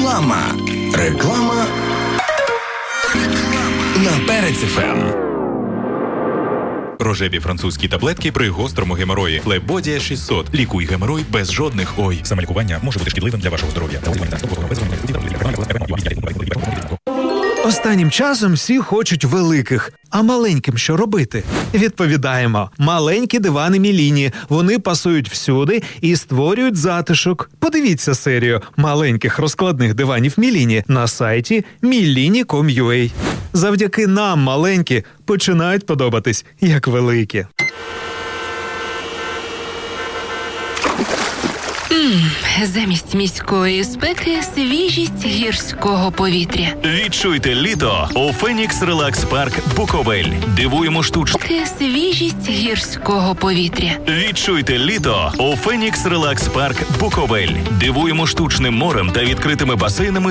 Реклама на Перець ФМ. Рожеві французькі таблетки при гострому геморої. Флебодія 600. Лікуй геморой без жодних ой. Самолікування може бути шкідливим для вашого здоров'я. Останнім часом всі хочуть великих. А маленьким що робити? Відповідаємо. Маленькі дивани Міліні. Вони пасують всюди і створюють затишок. Подивіться серію маленьких розкладних диванів Міліні на сайті milini.com.ua. Завдяки нам маленькі починають подобатись як великі. Замість міської спеки свіжість гірського повітря. Відчуйте літо у Фенікс Релакс Парк Буковель. Дивуємо Свіжість гірського повітря. Відчуйте літо у Фенікс Релакс Парк Буковель. Дивуємо штучним морем та відкритими басейнами